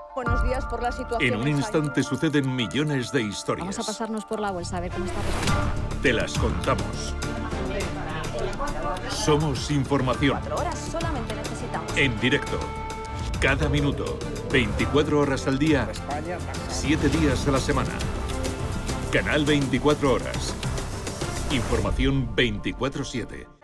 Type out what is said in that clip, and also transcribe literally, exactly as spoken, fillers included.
Buenos días por la situación. En un instante suceden millones de historias. Vamos a pasarnos por la bolsa a ver cómo está respondiendo. Te las contamos. Somos información. Cuatro horas solamente necesitamos. En directo. Cada minuto. veinticuatro horas al día. siete días a la semana. Canal veinticuatro horas. Información veinticuatro siete.